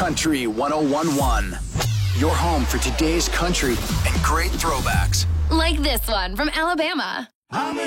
Country 101.1. Your home for today's country and great throwbacks. Like this one from Alabama. I'm